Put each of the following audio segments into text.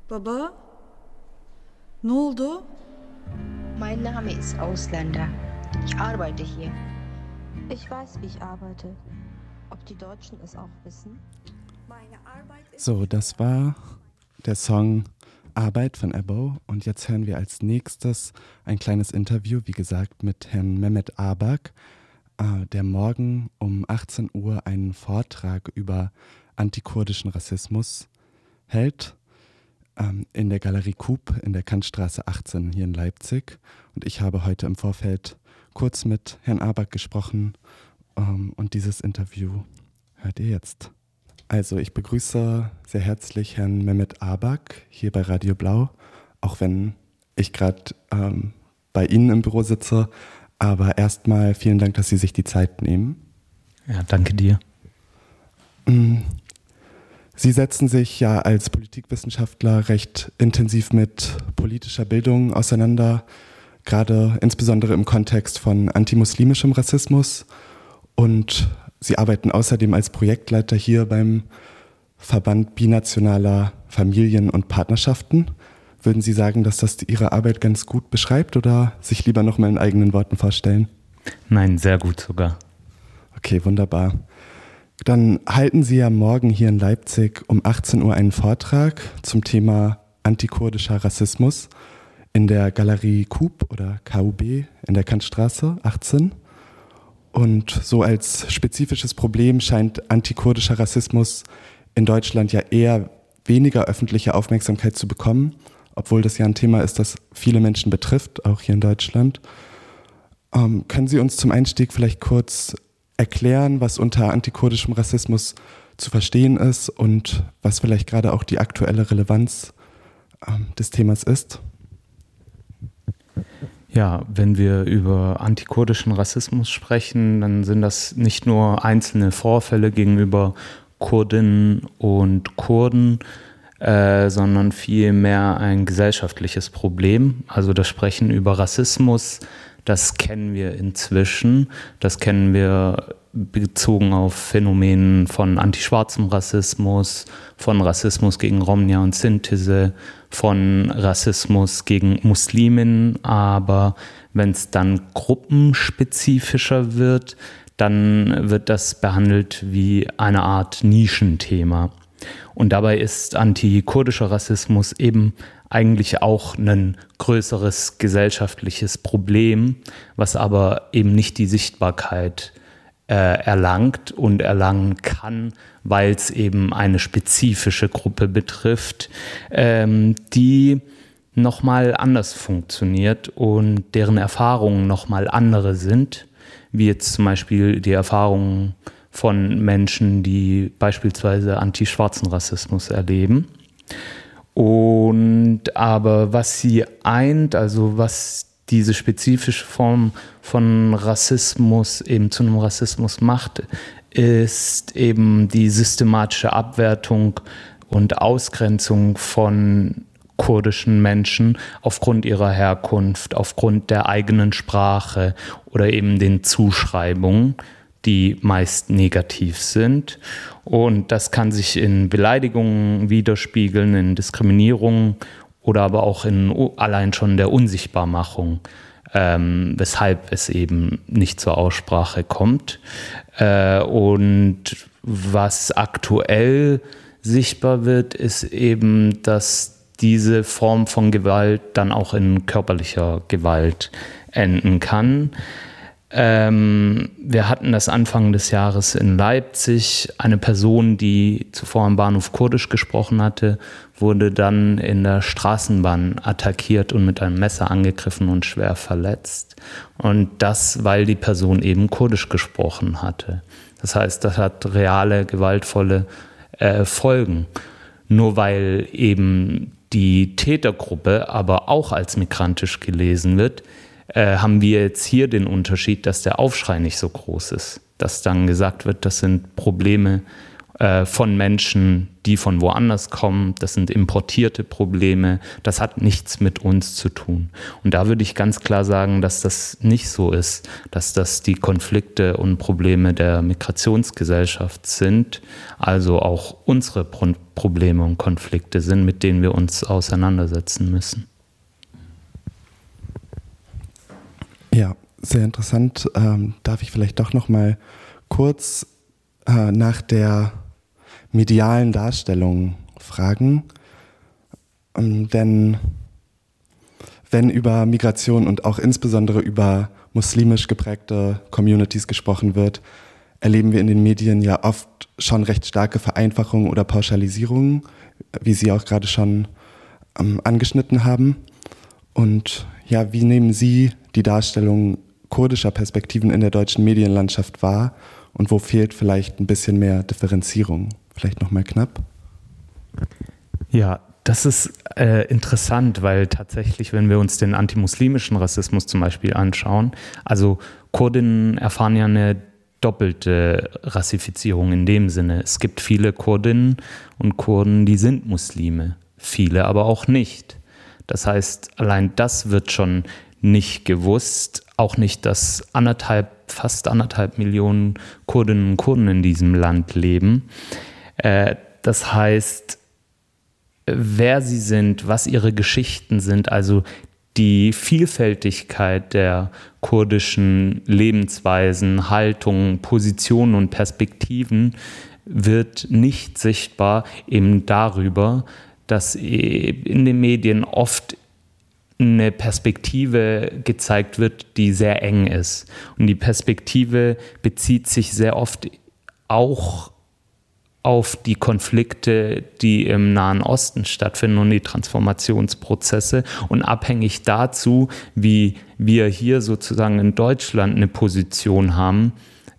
Baba, ne oldu? Mein Name ist Ausländer. Ich arbeite hier. Ich weiß, wie ich arbeite. Ob die Deutschen es auch wissen? So, das war der Song Arbeit von Ebo und jetzt hören wir als nächstes ein kleines Interview, wie gesagt, mit Herrn Mehmet Abak, der morgen um 18 Uhr einen Vortrag über antikurdischen Rassismus hält in der Galerie Coop in der Kantstraße 18 hier in Leipzig. Und ich habe heute im Vorfeld kurz mit Herrn Abak gesprochen und dieses Interview hört ihr jetzt. Also ich begrüße sehr herzlich Herrn Mehmet Abak hier bei Radio Blau, auch wenn ich gerade bei Ihnen im Büro sitze. Aber erstmal vielen Dank, dass Sie sich die Zeit nehmen. Ja, danke dir. Sie setzen sich ja als Politikwissenschaftler recht intensiv mit politischer Bildung auseinander, gerade insbesondere im Kontext von antimuslimischem Rassismus. Und Sie arbeiten außerdem als Projektleiter hier beim Verband binationaler Familien und Partnerschaften. Würden Sie sagen, dass das Ihre Arbeit ganz gut beschreibt oder sich lieber noch mal in eigenen Worten vorstellen? Nein, sehr gut sogar. Okay, wunderbar. Dann halten Sie ja morgen hier in Leipzig um 18 Uhr einen Vortrag zum Thema antikurdischer Rassismus in der Galerie Coop oder KUB in der Kantstraße 18. Und so als spezifisches Problem scheint antikurdischer Rassismus in Deutschland ja eher weniger öffentliche Aufmerksamkeit zu bekommen, obwohl das ja ein Thema ist, das viele Menschen betrifft, auch hier in Deutschland. Können Sie uns zum Einstieg vielleicht kurz erklären, was unter antikurdischem Rassismus zu verstehen ist und was vielleicht gerade auch die aktuelle Relevanz des Themas ist? Ja, wenn wir über antikurdischen Rassismus sprechen, dann sind das nicht nur einzelne Vorfälle gegenüber Kurdinnen und Kurden, sondern vielmehr ein gesellschaftliches Problem. Also das Sprechen über Rassismus, das kennen wir inzwischen. Das kennen wir bezogen auf Phänomenen von antischwarzem Rassismus, von Rassismus gegen Romnia und Sinti, von Rassismus gegen Musliminnen. Aber wenn es dann gruppenspezifischer wird, dann wird das behandelt wie eine Art Nischenthema. Und dabei ist antikurdischer Rassismus eben eigentlich auch ein größeres gesellschaftliches Problem, was aber eben nicht die Sichtbarkeit erlangt und erlangen kann, weil es eben eine spezifische Gruppe betrifft, die nochmal anders funktioniert und deren Erfahrungen nochmal andere sind, wie jetzt zum Beispiel die Erfahrungen von Menschen, die beispielsweise antischwarzen Rassismus erleben. Und aber was sie eint, also was diese spezifische Form von Rassismus eben zu einem Rassismus macht, ist eben die systematische Abwertung und Ausgrenzung von kurdischen Menschen aufgrund ihrer Herkunft, aufgrund der eigenen Sprache oder eben den Zuschreibungen, die meist negativ sind. Und das kann sich in Beleidigungen widerspiegeln, in Diskriminierung oder aber auch in allein schon der Unsichtbarmachung, weshalb es eben nicht zur Aussprache kommt. Und was aktuell sichtbar wird, ist eben, dass diese Form von Gewalt dann auch in körperlicher Gewalt enden kann. Wir hatten das Anfang des Jahres in Leipzig. Eine Person, die zuvor am Bahnhof Kurdisch gesprochen hatte, wurde dann in der Straßenbahn attackiert und mit einem Messer angegriffen und schwer verletzt. Und das, weil die Person eben Kurdisch gesprochen hatte. Das heißt, das hat reale, gewaltvolle Folgen. Nur weil eben die Tätergruppe aber auch als migrantisch gelesen wird, haben wir jetzt hier den Unterschied, dass der Aufschrei nicht so groß ist. Dass dann gesagt wird, das sind Probleme von Menschen, die von woanders kommen. Das sind importierte Probleme. Das hat nichts mit uns zu tun. Und da würde ich ganz klar sagen, dass das nicht so ist, dass das die Konflikte und Probleme der Migrationsgesellschaft sind, also auch unsere Probleme und Konflikte sind, mit denen wir uns auseinandersetzen müssen. Ja, sehr interessant. Darf ich vielleicht doch noch mal kurz nach der medialen Darstellung fragen? Denn wenn über Migration und auch insbesondere über muslimisch geprägte Communities gesprochen wird, erleben wir in den Medien ja oft schon recht starke Vereinfachungen oder Pauschalisierungen, wie Sie auch gerade schon angeschnitten haben. Und ja, wie nehmen Sie die Darstellung kurdischer Perspektiven in der deutschen Medienlandschaft wahr und wo fehlt vielleicht ein bisschen mehr Differenzierung? Vielleicht nochmal knapp. Ja, das ist interessant, weil tatsächlich, wenn wir uns den antimuslimischen Rassismus zum Beispiel anschauen, also Kurdinnen erfahren ja eine doppelte Rassifizierung in dem Sinne. Es gibt viele Kurdinnen und Kurden, die sind Muslime, viele aber auch nicht. Das heißt, allein das wird schon nicht gewusst, auch nicht, dass fast anderthalb Millionen Kurdinnen und Kurden in diesem Land leben. Das heißt, wer sie sind, was ihre Geschichten sind, also die Vielfältigkeit der kurdischen Lebensweisen, Haltungen, Positionen und Perspektiven wird nicht sichtbar eben darüber, dass in den Medien oft eine Perspektive gezeigt wird, die sehr eng ist. Und die Perspektive bezieht sich sehr oft auch auf die Konflikte, die im Nahen Osten stattfinden und die Transformationsprozesse. Und abhängig dazu, wie wir hier sozusagen in Deutschland eine Position haben,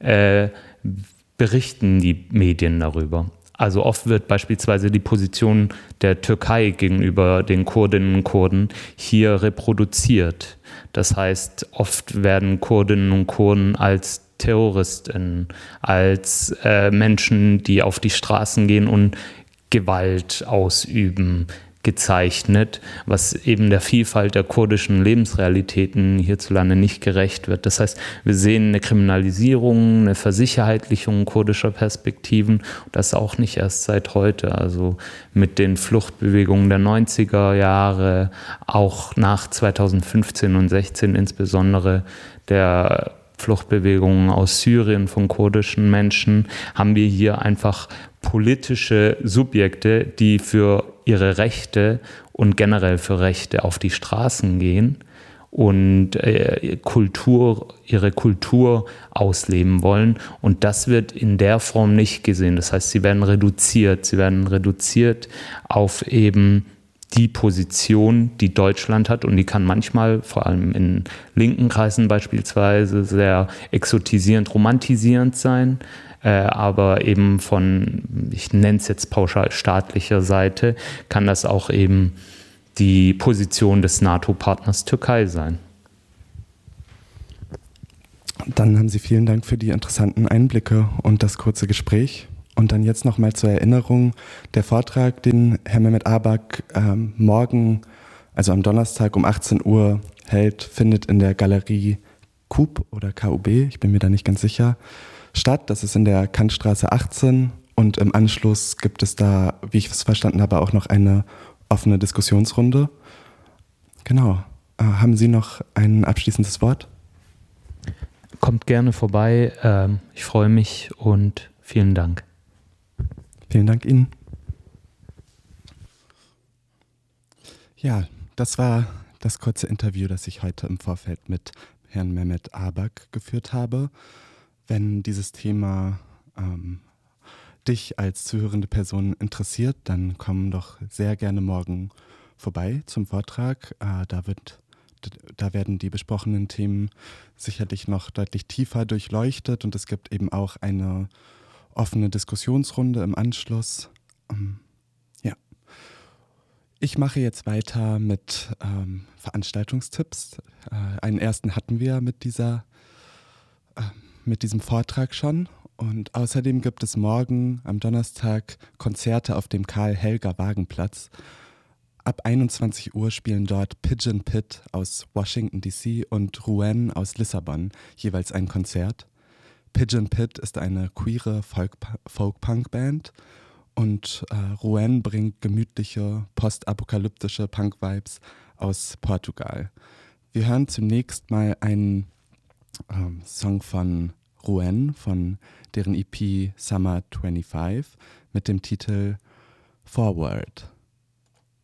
berichten die Medien darüber. Also oft wird beispielsweise die Position der Türkei gegenüber den Kurdinnen und Kurden hier reproduziert. Das heißt, oft werden Kurdinnen und Kurden als Terroristen, als Menschen, die auf die Straßen gehen und Gewalt ausüben, gezeichnet, was eben der Vielfalt der kurdischen Lebensrealitäten hierzulande nicht gerecht wird. Das heißt, wir sehen eine Kriminalisierung, eine Versicherheitlichung kurdischer Perspektiven, das auch nicht erst seit heute, also mit den Fluchtbewegungen der 90er Jahre, auch nach 2015 und 16 insbesondere der Fluchtbewegungen aus Syrien von kurdischen Menschen, haben wir hier einfach politische Subjekte, die für ihre Rechte und generell für Rechte auf die Straßen gehen und ihre Kultur ausleben wollen. Und das wird in der Form nicht gesehen. Das heißt, sie werden reduziert auf eben die Position, die Deutschland hat, und die kann manchmal, vor allem in linken Kreisen beispielsweise, sehr exotisierend, romantisierend sein, aber eben von, ich nenne es jetzt pauschal staatlicher Seite, kann das auch eben die Position des NATO-Partners Türkei sein. Dann haben Sie vielen Dank für die interessanten Einblicke und das kurze Gespräch. Und dann jetzt nochmal zur Erinnerung, der Vortrag, den Herr Mehmet Abak morgen, also am Donnerstag um 18 Uhr hält, findet in der Galerie KUB oder KUB, ich bin mir da nicht ganz sicher, statt. Das ist in der Kantstraße 18 und im Anschluss gibt es da, wie ich es verstanden habe, auch noch eine offene Diskussionsrunde. Genau. Haben Sie noch ein abschließendes Wort? Kommt gerne vorbei. Ich freue mich und vielen Dank. Vielen Dank Ihnen. Ja, das war das kurze Interview, das ich heute im Vorfeld mit Herrn Mehmet Abak geführt habe. Wenn dieses Thema dich als zuhörende Person interessiert, dann komm doch sehr gerne morgen vorbei zum Vortrag. Da werden die besprochenen Themen sicherlich noch deutlich tiefer durchleuchtet und es gibt eben auch eine offene Diskussionsrunde im Anschluss. Ja. Ich mache jetzt weiter mit Veranstaltungstipps. Einen ersten hatten wir mit diesem Vortrag schon Und außerdem gibt es morgen am Donnerstag Konzerte auf dem Karl-Helger-Wagenplatz. Ab 21 Uhr spielen dort Pigeon Pit aus Washington DC und Rouen aus Lissabon jeweils ein Konzert. Pigeon Pit ist eine queere Folk-Punk-Band und Rouen bringt gemütliche, postapokalyptische Punk-Vibes aus Portugal. Wir hören zunächst mal einen Song von Rouen, von deren EP Summer 25 mit dem Titel Forward.